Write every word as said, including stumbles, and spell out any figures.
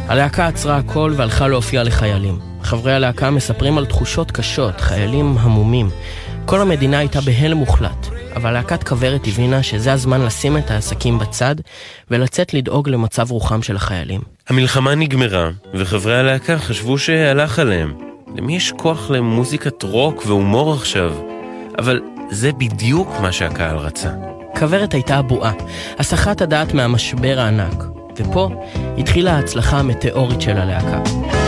הלהקה עצרה הכל והלכה להופיע לחיילים. חברי הלהקה מספרים על תחושות קשות, חיילים המומים. כל המדינה הייתה בהלם מוחלט, אבל להקת כוורת הבינה שזה הזמן לשים את העסקים בצד ולצאת לדאוג למצב רוחם של החיילים. המלחמה נגמרה, וחברי הלהקה חשבו שהלך עליהם. למי יש כוח למוזיקת רוק והומור עכשיו? אבל זה בדיוק מה שהקהל רצה. כוורת הייתה הבועה, הסחת הדעת מהמשבר הענק. ופה התחילה ההצלחה המטאורית של הלהקה.